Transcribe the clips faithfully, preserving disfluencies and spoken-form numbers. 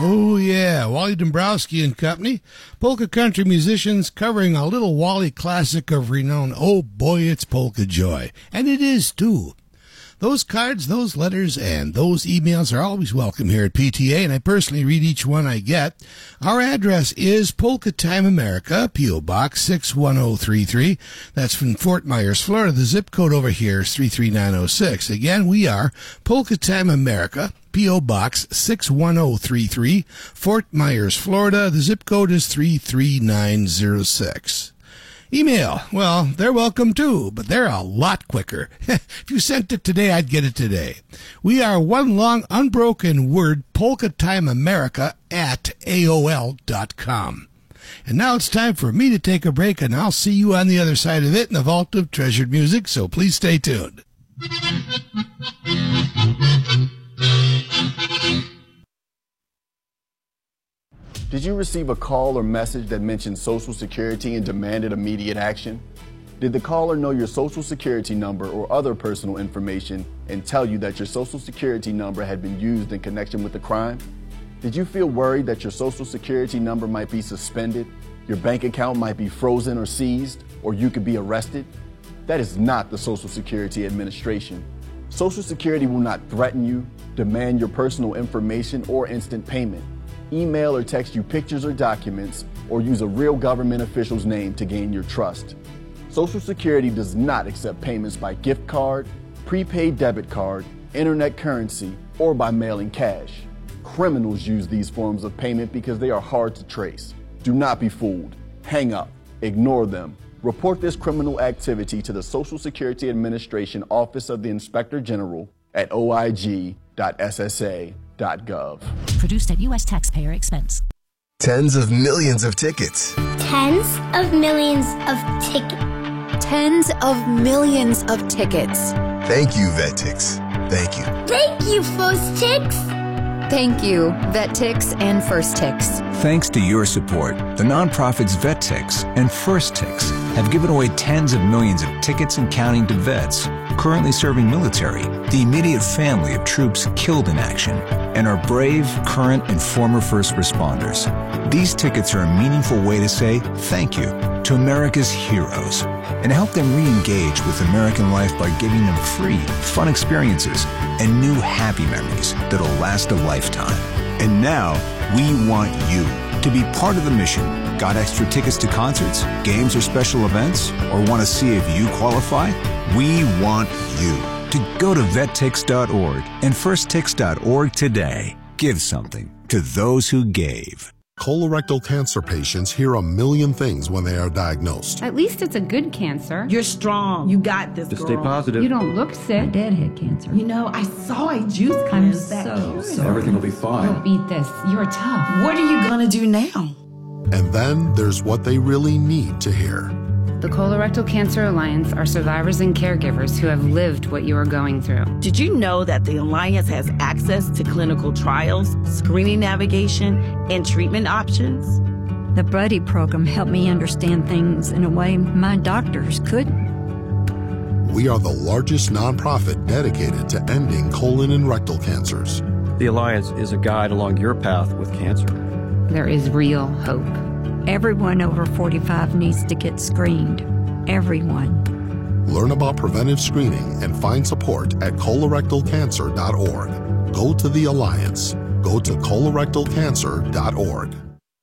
Oh, yeah, Wally Dombrowski and Company, polka country musicians covering a little Wally classic of renown. Oh, boy, it's polka joy. And it is, too. Those cards, those letters, and those emails are always welcome here at P T A, and I personally read each one I get. Our address is Polka Time America, P O. Box six one zero three three. That's from Fort Myers, Florida. The zip code over here is three three nine zero six. Again, we are Polka Time America, P O. Box six one zero three three, Fort Myers, Florida. The zip code is three three nine zero six. Email, well, they're welcome too, but they're a lot quicker. If you sent it today, I'd get it today. We are one long unbroken word, polka time america at A O L dot com. And now it's time for me to take a break, and I'll see you on the other side of it in the vault of treasured music, so please stay tuned. Did you receive a call or message that mentioned Social Security and demanded immediate action? Did the caller know your Social Security number or other personal information and tell you that your Social Security number had been used in connection with the crime? Did you feel worried that your Social Security number might be suspended, your bank account might be frozen or seized, or you could be arrested? That is not the Social Security Administration. Social Security will not threaten you, demand your personal information, or instant payment. Email or text you pictures or documents, or use a real government official's name to gain your trust. Social Security does not accept payments by gift card, prepaid debit card, internet currency, or by mailing cash. Criminals use these forms of payment because they are hard to trace. Do not be fooled. Hang up. Ignore them. Report this criminal activity to the Social Security Administration Office of the Inspector General at O I G dot S S A dot gov. Produced at U S taxpayer expense. Tens of millions of tickets. Tens of millions of tickets. Tens of millions of tickets. Thank you, VetTix. Thank you. Thank you, First Tix. Thank you, VetTix and First Tix. Thanks to your support, the nonprofits VetTix and First Tix have given away tens of millions of tickets and counting to vets currently serving military, the immediate family of troops killed in action, and our brave, current, and former first responders. These tickets are a meaningful way to say thank you to America's heroes and help them re-engage with American life by giving them free, fun experiences and new happy memories that'll last a lifetime. And now, we want you to be part of the mission. Got extra tickets to concerts, games, or special events? Or want to see if you qualify? We want you to go to vettix dot org and first tix dot org today. Give something to those who gave. Colorectal cancer patients hear a million things when they are diagnosed. At least it's a good cancer. You're strong. You got this, Just girl. stay positive. You don't look sick. My dad had cancer. You know, I saw a juice I'm cleanse that so curious. sorry. Everything will be fine. You'll beat this. You're tough. What are you gonna do now? And then there's what they really need to hear. The Colorectal Cancer Alliance are survivors and caregivers who have lived what you are going through. Did you know that the Alliance has access to clinical trials, screening navigation, and treatment options? The Buddy program helped me understand things in a way my doctors couldn't. We are the largest nonprofit dedicated to ending colon and rectal cancers. The Alliance is a guide along your path with cancer. There is real hope. Everyone over forty-five needs to get screened. Everyone. Learn about preventive screening and find support at colorectal cancer dot org. Go to the Alliance. Go to colorectal cancer dot org.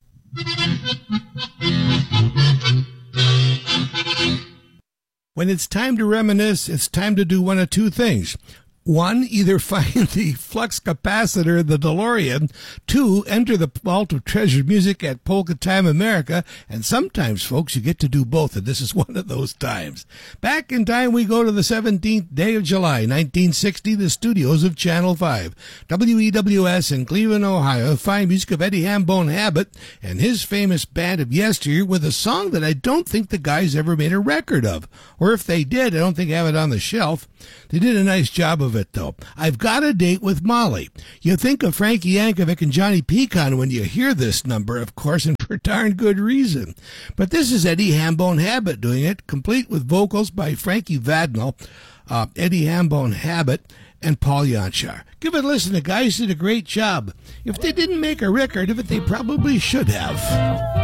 When it's time to reminisce, it's time to do one of two things. One, either find the flux capacitor, the DeLorean. Two, enter the vault of treasured music at Polka Time America. And sometimes, folks, you get to do both, and this is one of those times. Back in time, we go to the seventeenth day of July, nineteen sixty, the studios of Channel five. W E W S in Cleveland, Ohio, fine music of Eddie Hambone Habit and his famous band of yesteryear with a song that I don't think the guys ever made a record of. Or if they did, I don't think I have it on the shelf. They did a nice job of it, though. I've Got a Date with Molly. You think of Frankie Yankovic and Johnny Pecan when you hear this number, of course, and for darn good reason. But this is Eddie Hambone Habit doing it, complete with vocals by Frankie Vadnal, uh, Eddie Hambone Habit, and Paul Yonchar. Give it a listen. The guys did a great job. If they didn't make a record of it, they probably should have.